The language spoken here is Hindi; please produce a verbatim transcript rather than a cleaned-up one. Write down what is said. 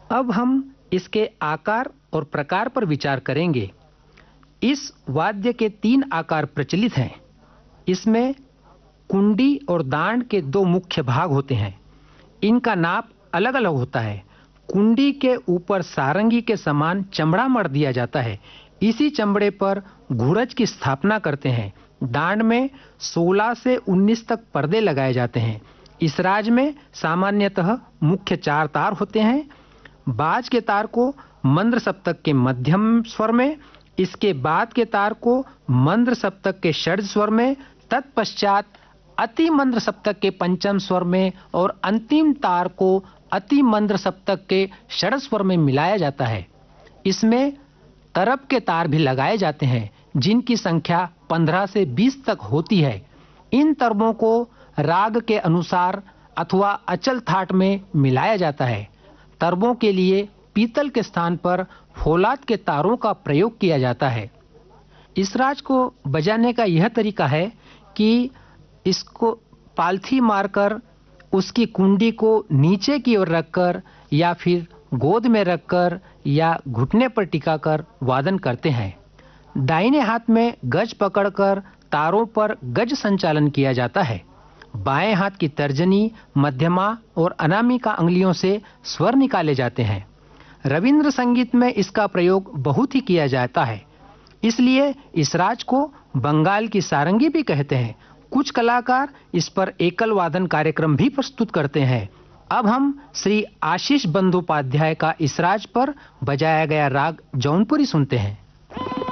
अब हम इसके आकार और प्रकार पर विचार करेंगे। इस वाद्य के तीन आकार प्रचलित हैं। इसमें कुंडी और दांड के दो मुख्य भाग होते हैं। इनका नाप अलग अलग होता है। कुंडी के ऊपर सारंगी के समान चमड़ा मढ़ दिया जाता है। इसी चमड़े पर घुड़च की स्थापना करते हैं। दांड में सोलह से उन्नीस तक पर्दे लगाए जाते हैं। इस राज में सामान्यतः मुख्य चार तार होते हैं। बाज के तार को मंद्र सप्तक के मध्यम स्वर में, इसके बाद के तार को मंद्र सप्तक के षड्ज स्वर में, तत्पश्चात अति मंद्र सप्तक के पंचम स्वर में और अंतिम तार को अति मंद्र सप्तक के षड्ज स्वर में मिलाया जाता है। इसमें तरब के तार भी लगाए जाते हैं, जिनकी संख्या पंद्रह से बीस तक होती है। इन तरबों को राग के अनुसार अथवा अचल थाट में मिलाया जाता है। तरबों के लिए पीतल के स्थान पर फौलाद के तारों का प्रयोग किया जाता है। इस राज को बजाने का यह तरीका है कि इसको पालथी मारकर उसकी कुंडी को नीचे की ओर रखकर या फिर गोद में रखकर या घुटने पर टिकाकर वादन करते हैं। दाहिने हाथ में गज पकड़कर तारों पर गज संचालन किया जाता है। बाएं हाथ की तर्जनी, मध्यमा और अनामिका अंगुलियों से स्वर निकाले जाते हैं। रविंद्र संगीत में इसका प्रयोग बहुत ही किया जाता है, इसलिए इस राज को बंगाल की सारंगी भी कहते हैं। कुछ कलाकार इस पर एकल वादन कार्यक्रम भी प्रस्तुत करते हैं। अब हम श्री आशीष बंदोपाध्याय का इस राज पर बजाया गया राग जौनपुरी सुनते हैं।